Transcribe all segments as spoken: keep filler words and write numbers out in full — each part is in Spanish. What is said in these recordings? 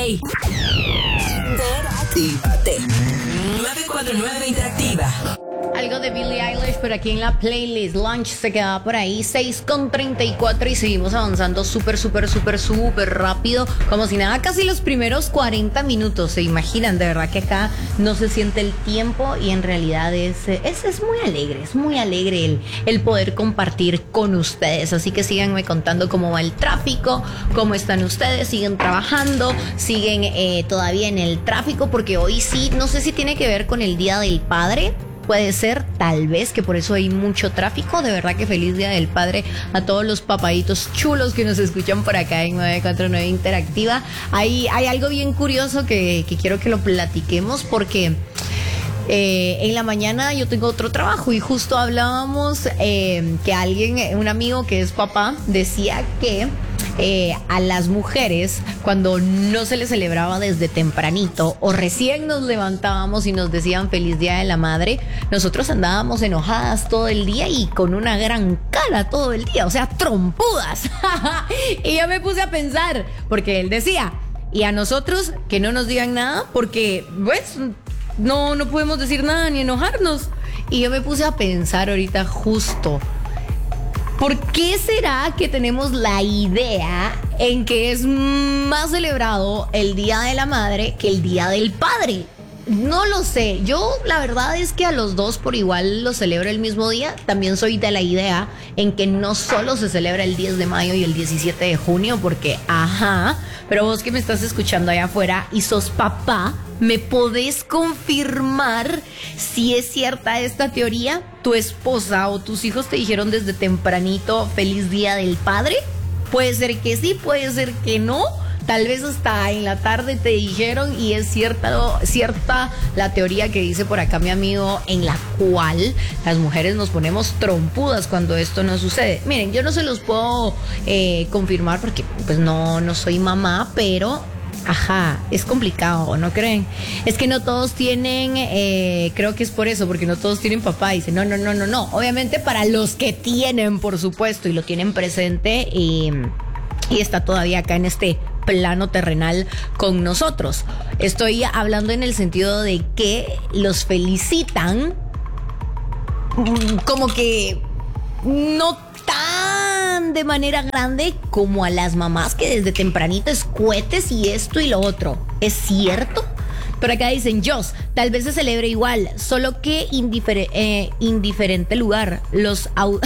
Ey. Interactívate. nueve cuatro nueve Interactiva. Algo de Billie Eilish por aquí en la playlist. Lunch se queda por ahí, seis con treinta y cuatro, y seguimos avanzando súper, súper, súper, súper rápido. Como si nada, casi los primeros cuarenta minutos. ¿Se imaginan? De verdad que acá no se siente el tiempo y en realidad es, es, es muy alegre, es muy alegre el, el poder compartir con ustedes. Así que síganme contando cómo va el tráfico, cómo están ustedes, siguen trabajando, siguen eh, todavía en el tráfico, porque hoy sí, no sé si tiene que ver con el Día del Padre. Puede ser, tal vez, que por eso hay mucho tráfico. De verdad que feliz Día del Padre a todos los papaditos chulos que nos escuchan por acá en nueve cuatro nueve Interactiva. Hay, hay algo bien curioso que, que quiero que lo platiquemos, porque eh, en la mañana yo tengo otro trabajo y justo hablábamos eh, que alguien, un amigo que es papá, decía que Eh, a las mujeres, cuando no se les celebraba desde tempranito o recién nos levantábamos y nos decían feliz Día de la Madre, nosotros andábamos enojadas todo el día y con una gran cara todo el día, o sea, trompudas. Y yo me puse a pensar, porque él decía, y a nosotros que no nos digan nada, porque pues no, no podemos decir nada ni enojarnos. Y yo me puse a pensar ahorita justo, ¿por qué será que tenemos la idea en que es más celebrado el Día de la Madre que el Día del Padre? No lo sé. Yo la verdad es que a los dos por igual los celebro el mismo día. También soy de la idea en que no solo se celebra el diez de mayo y el diecisiete de junio, porque ajá, pero vos que me estás escuchando allá afuera y sos papá, ¿me podés confirmar si es cierta esta teoría? ¿Tu esposa o tus hijos te dijeron desde tempranito feliz Día del Padre? Puede ser que sí, puede ser que no. Tal vez hasta en la tarde te dijeron, y es cierta, cierta la teoría que dice por acá mi amigo, en la cual las mujeres nos ponemos trompudas cuando esto no sucede. Miren, yo no se los puedo eh, confirmar porque pues no, no soy mamá, pero ajá, es complicado, ¿no creen? Es que no todos tienen, eh, creo que es por eso, porque no todos tienen papá. Dicen, no, no, no, no, no. Obviamente para los que tienen, por supuesto, y lo tienen presente, y, y está todavía acá en este plano terrenal con nosotros. Estoy hablando en el sentido de que los felicitan como que no tan de manera grande como a las mamás que desde tempranito es cohetes y esto y lo otro. ¿Es cierto? Pero acá dicen, Jos, tal vez se celebre igual, solo que indifer- eh, indiferente lugar. Los au-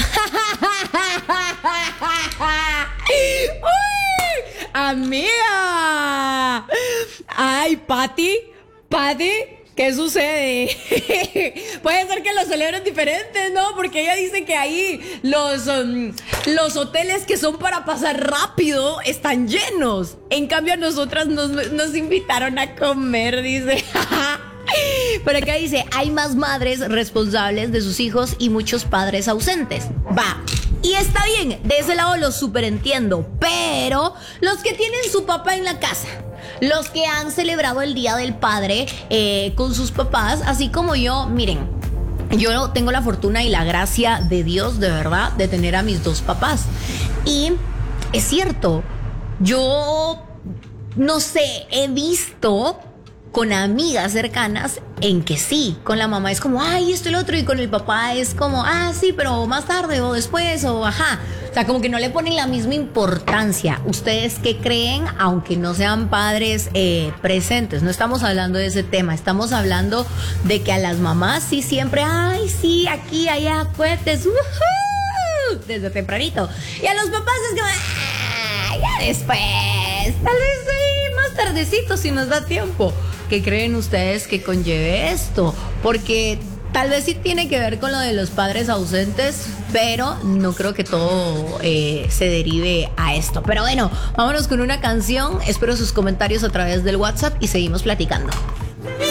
¡Uy! ¡Amiga! ¡Ay, Pati! ¡Pati! ¿Qué sucede? Puede ser que lo celebren diferentes, ¿no? Porque ella dice que ahí los, um, los hoteles que son para pasar rápido están llenos. En cambio a nosotras nos, nos invitaron a comer, dice. Por acá dice, hay más madres responsables de sus hijos y muchos padres ausentes. Va. Y está bien, de ese lado lo súper entiendo. Pero los que tienen su papá en la casa, los que han celebrado el Día del Padre eh, con sus papás, así como yo, miren, yo tengo la fortuna y la gracia de Dios, de verdad, de tener a mis dos papás. Y es cierto, yo no sé, he visto con amigas cercanas en que sí, con la mamá es como, ay, esto y lo otro, y con el papá es como, ah, sí, pero más tarde o después, o ajá. O sea, como que no le ponen la misma importancia. ¿Ustedes qué creen? Aunque no sean padres eh, presentes. No estamos hablando de ese tema. Estamos hablando de que a las mamás sí siempre, ay, sí, aquí, allá, cohetes, uh-huh, desde tempranito. Y a los papás es como, ah, ya después, tal vez sí, más tardecito si nos da tiempo. ¿Qué creen ustedes que conlleve esto? Porque tal vez sí tiene que ver con lo de los padres ausentes, pero no creo que todo eh, se derive a esto. Pero bueno, vámonos con una canción. Espero sus comentarios a través del WhatsApp y seguimos platicando.